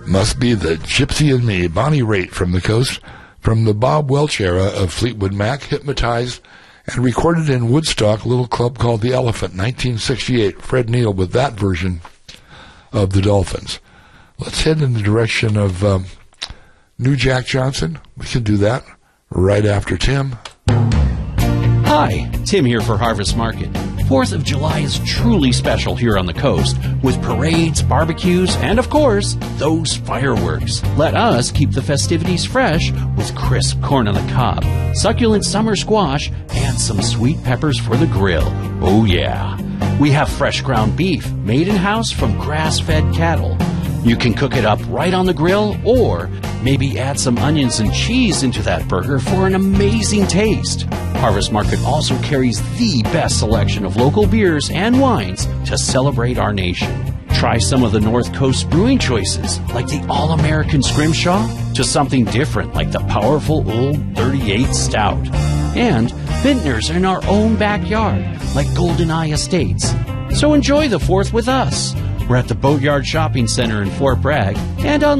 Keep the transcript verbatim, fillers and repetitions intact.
Must be the Gypsy and Me, Bonnie Raitt from the coast, from the Bob Welch era of Fleetwood Mac, hypnotized and recorded in Woodstock, a little club called the Elephant, nineteen sixty-eight. Fred Neil with that version of the Dolphins. Let's head in the direction of um, New Jack Johnson. We can do that right after Tim. Hi, Tim here for Harvest Market. fourth of July is truly special here on the coast, with parades, barbecues, and of course, those fireworks. Let us keep the festivities fresh with crisp corn on the cob, succulent summer squash, and some sweet peppers for the grill. Oh yeah. We have fresh ground beef made in-house from grass-fed cattle. You can cook it up right on the grill, or maybe add some onions and cheese into that burger for an amazing taste. Harvest Market also carries the best selection of local beers and wines to celebrate our nation. Try some of the North Coast brewing choices, like the All-American Scrimshaw, to something different like the powerful Old thirty-eight Stout. And vintners in our own backyard, like Golden Eye Estates. So enjoy the fourth with us. We're at the Boatyard Shopping Center in Fort Bragg and on